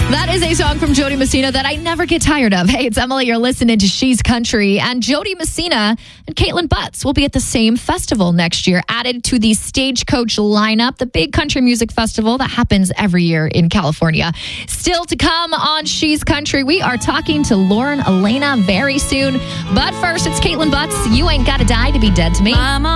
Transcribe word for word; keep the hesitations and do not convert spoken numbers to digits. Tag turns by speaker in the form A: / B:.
A: That is a song from Jody Messina that I never get tired of. Hey, it's Emily. You're listening to She's Country. And Jody Messina and Caitlin Butts will be at the same festival next year, added to the Stagecoach lineup, the big country music festival that happens every year in California. Still to come on She's Country, we are talking to Lauren Elena very soon. But first, it's Caitlin Butts. You Ain't Gotta Die to Be Dead to Me.
B: Mama.